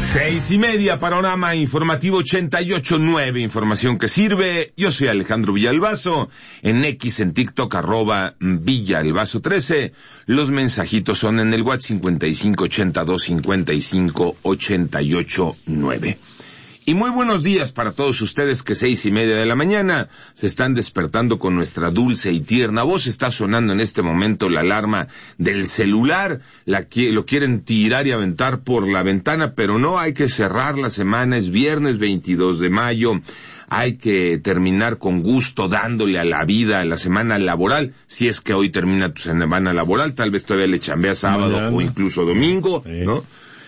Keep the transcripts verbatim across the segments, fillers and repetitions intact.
Seis y media, panorama informativo ochenta y ocho nueve, información que sirve. Yo soy Alejandro Villalbazo, en X, en TikTok, arroba Villalbazo trece. Los mensajitos son en el WhatsApp cincuenta y cinco ochenta y dos cincuenta y cinco ochenta y ocho nueve. Y muy buenos días para todos ustedes que seis y media de la mañana se están despertando con nuestra dulce y tierna voz. Está sonando en este momento la alarma del celular, la que lo quieren tirar y aventar por la ventana, pero no, hay que cerrar la semana, es viernes veintidós de mayo, hay que terminar con gusto dándole a la vida a la semana laboral, si es que hoy termina tu semana laboral, tal vez todavía le chambea sábado Mañana. O incluso domingo, sí. ¿No?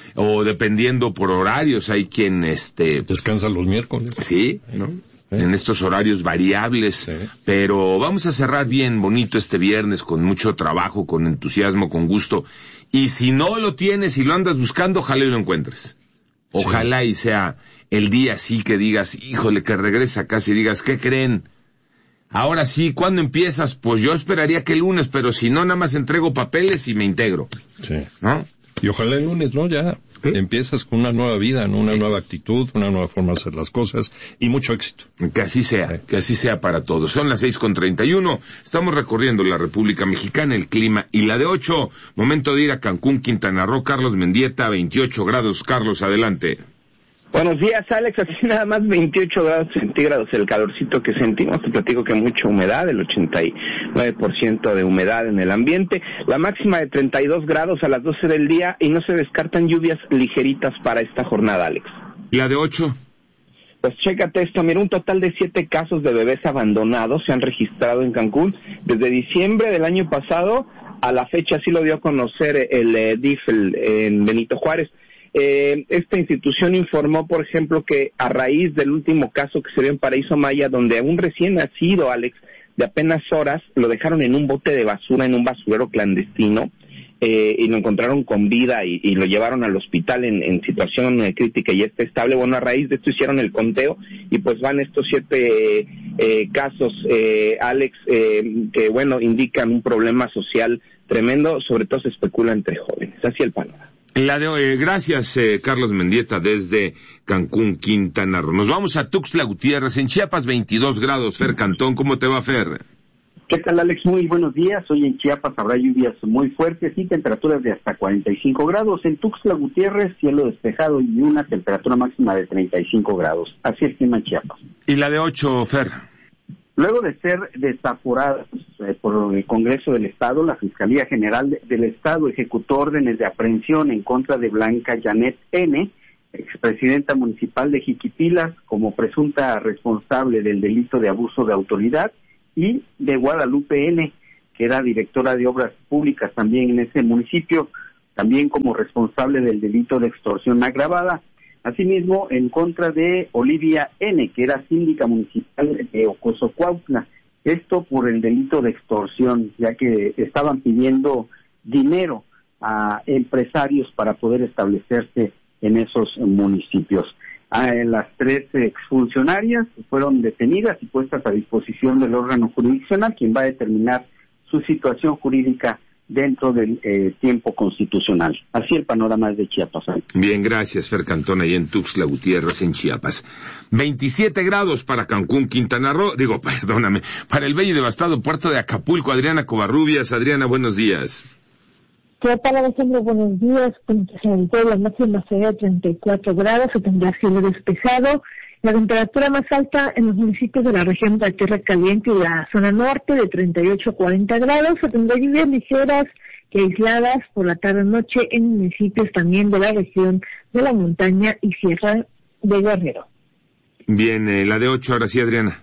O dependiendo por horarios, hay quien este descansa los miércoles. Sí, ¿no? ¿Eh? En estos horarios variables, sí. Pero vamos a cerrar bien bonito este viernes con mucho trabajo, con entusiasmo, con gusto. Y si no lo tienes y lo andas buscando, ojalá y lo encuentres. Ojalá sí. Y sea el día así que digas, híjole, que regresa a casa y digas, ¿qué creen? Ahora sí, ¿cuándo empiezas? Pues yo esperaría que el lunes, pero si no, nada más entrego papeles y me integro. Sí. ¿No? Y ojalá el lunes, ¿no? Ya ¿sí? Empiezas con una nueva vida, ¿no? Una nueva actitud, una nueva forma de hacer las cosas y mucho éxito. Que así sea, sí. Que así sea para todos. Son las seis con treinta y uno, estamos recorriendo la República Mexicana, el clima y la de ocho. Momento de ir a Cancún, Quintana Roo. Carlos Mendieta, veintiocho grados. Carlos, adelante. Buenos días, Alex. Aquí nada más veintiocho grados centígrados, el calorcito que sentimos. Te platico que mucha humedad, el ochenta y nueve por ciento de humedad en el ambiente. La máxima de treinta y dos grados a las doce del día y no se descartan lluvias ligeritas para esta jornada, Alex. ¿Y la de ocho? Pues chécate esto, mira, un total de siete casos de bebés abandonados se han registrado en Cancún desde diciembre del año pasado a la fecha. Así lo dio a conocer el eh, D I F el, en Benito Juárez. Eh, esta institución informó, por ejemplo, que a raíz del último caso que se dio en Paraíso Maya, donde a un recién nacido, Alex, de apenas horas, lo dejaron en un bote de basura, en un basurero clandestino, eh, y lo encontraron con vida y, y lo llevaron al hospital en, en situación eh, crítica y está estable. Bueno, a raíz de esto hicieron el conteo y pues van estos siete eh, eh, casos, eh, Alex, eh, que bueno, indican un problema social tremendo, sobre todo se especula entre jóvenes. Así el panorama. La de hoy, gracias eh, Carlos Mendieta desde Cancún, Quintana Roo. Nos vamos a Tuxtla Gutiérrez, en Chiapas, veintidós grados. Fer Cantón, ¿cómo te va, Fer? ¿Qué tal, Alex? Muy buenos días. Hoy en Chiapas habrá lluvias muy fuertes y temperaturas de hasta cuarenta y cinco grados. En Tuxtla Gutiérrez, cielo despejado y una temperatura máxima de treinta y cinco grados. Así es clima en Chiapas. ¿Y la de ocho, Fer? Luego de ser desaforados eh, por el Congreso del Estado, la Fiscalía General de, del Estado ejecutó órdenes de aprehensión en contra de Blanca Janet N., expresidenta municipal de Jiquipilas, como presunta responsable del delito de abuso de autoridad, y de Guadalupe N., que era directora de obras públicas también en ese municipio, también como responsable del delito de extorsión agravada. Asimismo, en contra de Olivia N., que era síndica municipal de Ocosocuautla, esto por el delito de extorsión, ya que estaban pidiendo dinero a empresarios para poder establecerse en esos municipios. Ah, las tres exfuncionarias fueron detenidas y puestas a disposición del órgano jurisdiccional, quien va a determinar su situación jurídica dentro del eh, tiempo constitucional. Así el panorama de Chiapas. ¿eh? Bien, gracias, Fer Cantón, ahí en Tuxtla Gutiérrez, en Chiapas. veintisiete grados para Cancún, Quintana Roo, digo, perdóname, para el bello y devastado puerto de Acapulco. Adriana Covarrubias. Adriana, buenos días. ¿Qué tal, Alejandro? Buenos días. Con la máxima será de treinta y cuatro grados, se tendrá cielo despejado. La temperatura más alta en los municipios de la región de la Tierra Caliente y la zona norte de treinta y ocho a cuarenta grados. Se tendrá lluvias ligeras que aisladas por la tarde-noche en municipios también de la región de la montaña y sierra de Guerrero. Bien, eh, la de ocho, ahora sí, Adriana.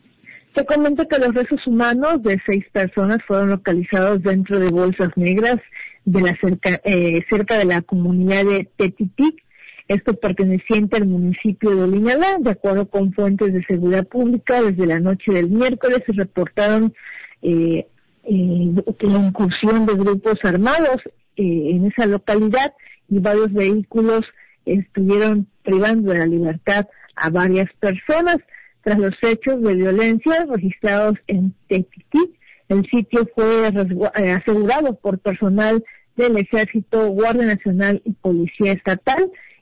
Se comenta que los restos humanos de seis personas fueron localizados dentro de bolsas negras de la cerca, eh, cerca de la comunidad de Tetitic. Esto perteneciente al municipio de Olinalá. De acuerdo con fuentes de seguridad pública, desde la noche del miércoles se reportaron eh, eh, la incursión de grupos armados eh, en esa localidad y varios vehículos estuvieron privando de la libertad a varias personas. Tras los hechos de violencia registrados en Tetitic, el sitio fue eh, asegurado por personal del Ejército, Guardia Nacional y Policía Estatal.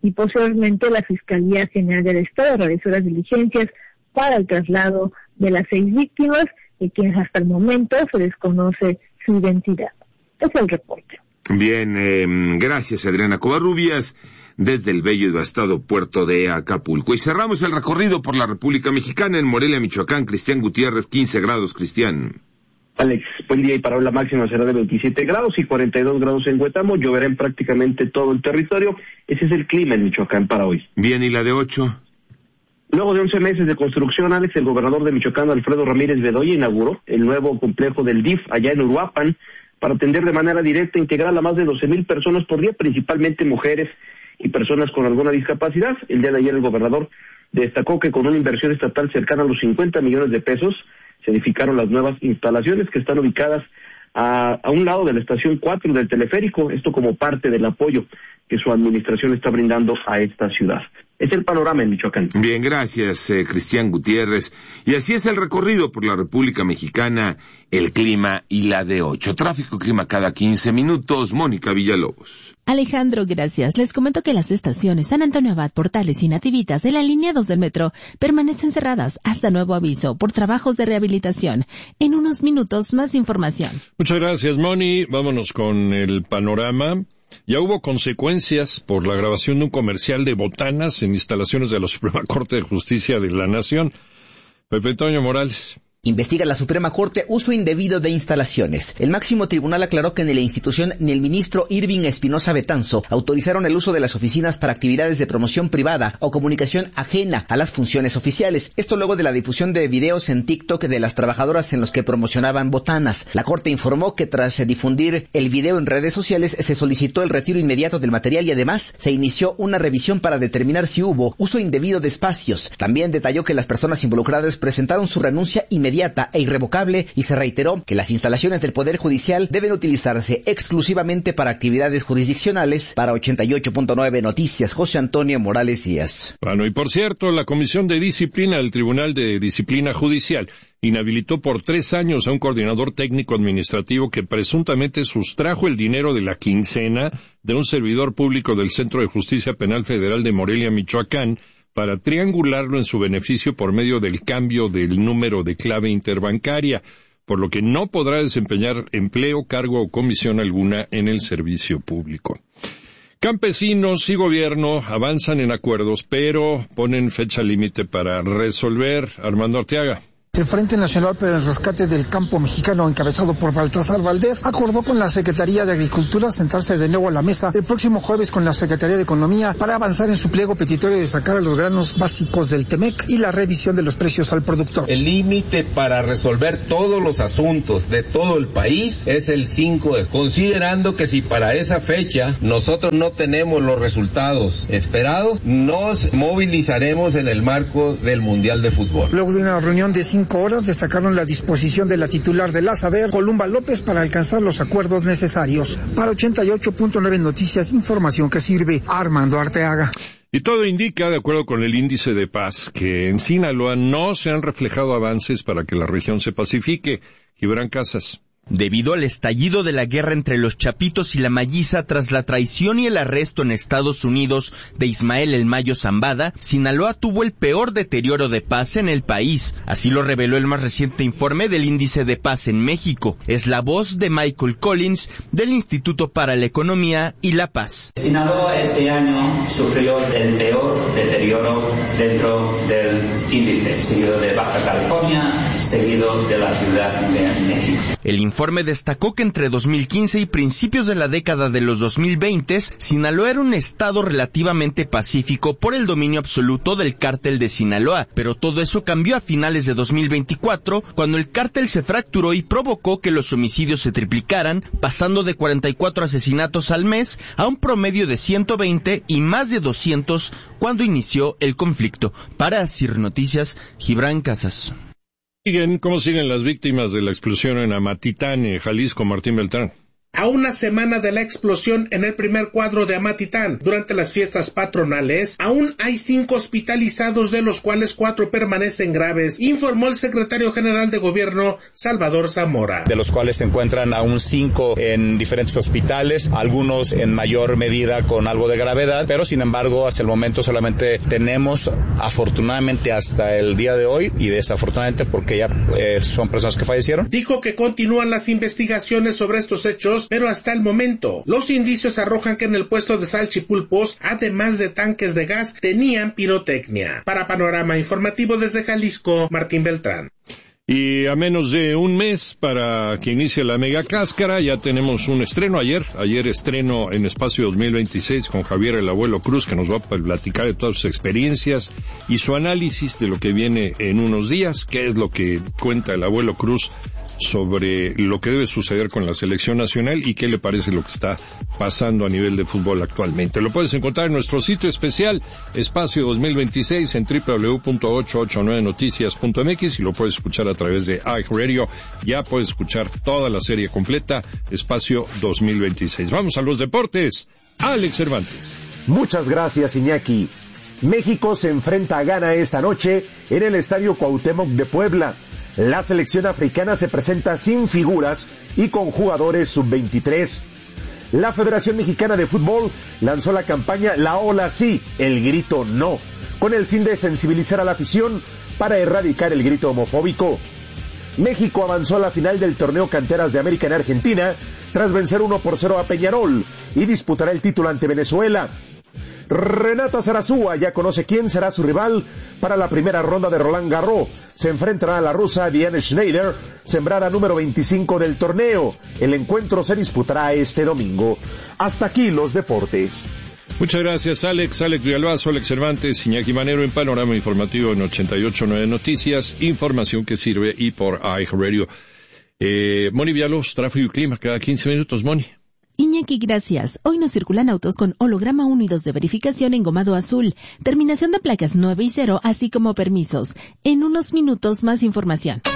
y posteriormente la Fiscalía General del Estado realizó las diligencias para el traslado de las seis víctimas, de quienes hasta el momento se desconoce su identidad. Es el reporte. Bien, eh, gracias Adriana Covarrubias, desde el bello y devastado puerto de Acapulco. Y cerramos el recorrido por la República Mexicana en Morelia, Michoacán. Cristian Gutiérrez, quince grados, Cristian. Alex, buen día, y para hoy la máxima será de veintisiete grados y cuarenta y dos grados en Huetamo. Lloverá en prácticamente todo el territorio. Ese es el clima en Michoacán para hoy. Bien, ¿y la de ocho? Luego de once meses de construcción, Alex, el gobernador de Michoacán, Alfredo Ramírez Bedoya, inauguró el nuevo complejo del D I F allá en Uruapan para atender de manera directa e integral a más de doce mil personas por día, principalmente mujeres y personas con alguna discapacidad. El día de ayer el gobernador destacó que con una inversión estatal cercana a los cincuenta millones de pesos se edificaron las nuevas instalaciones que están ubicadas a, a un lado de la estación cuatro del teleférico, esto como parte del apoyo que su administración está brindando a esta ciudad. Es el panorama en Michoacán. Bien, gracias, eh, Cristian Gutiérrez. Y así es el recorrido por la República Mexicana, el clima y la de ocho. Tráfico y clima cada quince minutos. Mónica Villalobos. Alejandro, gracias. Les comento que las estaciones San Antonio Abad, Portales y Nativitas de la línea dos del metro permanecen cerradas hasta nuevo aviso por trabajos de rehabilitación. En unos minutos, más información. Muchas gracias, Moni. Vámonos con el panorama. Ya hubo consecuencias por la grabación de un comercial de botanas en instalaciones de la Suprema Corte de Justicia de la Nación. Pepe Toño Morales. Investiga la Suprema Corte uso indebido de instalaciones. El máximo tribunal aclaró que ni la institución ni el ministro Irving Espinosa Betanzo autorizaron el uso de las oficinas para actividades de promoción privada o comunicación ajena a las funciones oficiales. Esto luego de la difusión de videos en TikTok de las trabajadoras en los que promocionaban botanas. La Corte informó que tras difundir el video en redes sociales se solicitó el retiro inmediato del material y además se inició una revisión para determinar si hubo uso indebido de espacios. También detalló que las personas involucradas presentaron su renuncia inmediata inmediata e irrevocable y se reiteró que las instalaciones del Poder Judicial deben utilizarse exclusivamente para actividades jurisdiccionales. Para ochenta y ocho punto nueve Noticias, José Antonio Morales Díaz. Bueno, y por cierto, la Comisión de Disciplina del Tribunal de Disciplina Judicial inhabilitó por tres años a un coordinador técnico administrativo que presuntamente sustrajo el dinero de la quincena de un servidor público del Centro de Justicia Penal Federal de Morelia, Michoacán, para triangularlo en su beneficio por medio del cambio del número de clave interbancaria, por lo que no podrá desempeñar empleo, cargo o comisión alguna en el servicio público. Campesinos y gobierno avanzan en acuerdos, pero ponen fecha límite para resolver. Armando Arteaga. El Frente Nacional para el Rescate del Campo Mexicano, encabezado por Baltasar Valdés, acordó con la Secretaría de Agricultura sentarse de nuevo a la mesa el próximo jueves con la Secretaría de Economía para avanzar en su pliego petitorio de sacar a los granos básicos del Temec y la revisión de los precios al productor. El límite para resolver todos los asuntos de todo el país es el cinco de, considerando que si para esa fecha nosotros no tenemos los resultados esperados, nos movilizaremos en el marco del Mundial de Fútbol. Luego de una reunión de cinco horas destacaron la disposición de la titular de la SADER, Columba López, para alcanzar los acuerdos necesarios. Para ochenta y ocho punto nueve Noticias, información que sirve. Armando Arteaga. Y todo indica, de acuerdo con el índice de paz, que en Sinaloa no se han reflejado avances para que la región se pacifique. Gibran Casas. Debido al estallido de la guerra entre los Chapitos y la Malliza tras la traición y el arresto en Estados Unidos de Ismael El Mayo Zambada, Sinaloa tuvo el peor deterioro de paz en el país. Así lo reveló el más reciente informe del Índice de Paz en México. Es la voz de Michael Collins del Instituto para la Economía y la Paz. Sinaloa este año sufrió el peor deterioro dentro del índice, seguido de Baja California, seguido de la Ciudad de México. El informe destacó que entre dos mil quince y principios de la década de los dos mil veinte, Sinaloa era un estado relativamente pacífico por el dominio absoluto del cártel de Sinaloa, pero todo eso cambió a finales de dos mil veinticuatro, cuando el cártel se fracturó y provocó que los homicidios se triplicaran, pasando de cuarenta y cuatro asesinatos al mes a un promedio de ciento veinte y más de doscientos cuando inició el conflicto. Para Asir Noticias, Gibran Casas. Siguen, ¿Cómo siguen las víctimas de la explosión en Amatitán, Jalisco, Martín Beltrán? A una semana de la explosión en el primer cuadro de Amatitán durante las fiestas patronales, aún hay cinco hospitalizados, de los cuales cuatro permanecen graves, informó el secretario general de Gobierno, Salvador Zamora. De los cuales se encuentran aún cinco en diferentes hospitales, algunos en mayor medida con algo de gravedad, pero sin embargo hasta el momento solamente tenemos, afortunadamente hasta el día de hoy, y desafortunadamente porque ya eh, son personas que fallecieron. Dijo que continúan las investigaciones sobre estos hechos, pero hasta el momento los indicios arrojan que en el puesto de salchipulpos, además de tanques de gas, tenían pirotecnia. Para Panorama Informativo desde Jalisco, Martín Beltrán. Y a menos de un mes para que inicie la mega cáscara, ya tenemos un estreno ayer, ayer estreno en Espacio dos mil veintiséis con Javier el Abuelo Cruz, que nos va a platicar de todas sus experiencias y su análisis de lo que viene en unos días, qué es lo que cuenta el Abuelo Cruz sobre lo que debe suceder con la selección nacional y qué le parece lo que está pasando a nivel de fútbol actualmente. Lo puedes encontrar en nuestro sitio especial, Espacio dos mil veintiséis, en doble u doble u doble u punto ochocientos ochenta y nueve noticias punto m x, y lo puedes escuchar a través de iHeartRadio. Ya puedes escuchar toda la serie completa, Espacio dos mil veintiséis. Vamos a los deportes. Alex Cervantes. Muchas gracias, Iñaki. México se enfrenta a Ghana esta noche en el Estadio Cuauhtémoc de Puebla. La selección africana se presenta sin figuras y con jugadores sub veintitrés. La Federación Mexicana de Fútbol lanzó la campaña La Ola Sí, el grito no, con el fin de sensibilizar a la afición para erradicar el grito homofóbico. México avanzó a la final del torneo Canteras de América en Argentina tras vencer uno por cero a Peñarol y disputará el título ante Venezuela. Renata Zarazúa ya conoce quién será su rival para la primera ronda de Roland Garros. Se enfrentará a la rusa Diane Schneider, sembrada número veinticinco del torneo. El encuentro se disputará este domingo. Hasta aquí los deportes. Muchas gracias, Alex. Alex Villalbazo, Alex Cervantes, Iñaki Manero en Panorama Informativo en ochenta y ocho punto nueve Noticias, información que sirve y por iHeartRadio. Eh, Moni Villalobos, tráfico y clima, cada quince minutos, Moni. Iñaki, gracias. Hoy nos circulan autos con holograma uno y dos de verificación engomado azul, terminación de placas nueve y cero, así como permisos. En unos minutos más información.